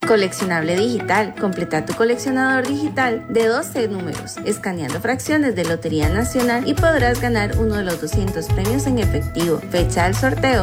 Coleccionable digital. Completa tu coleccionador digital de 12 números, escaneando fracciones de Lotería Nacional y podrás ganar uno de los 200 premios en efectivo. Fecha del sorteo: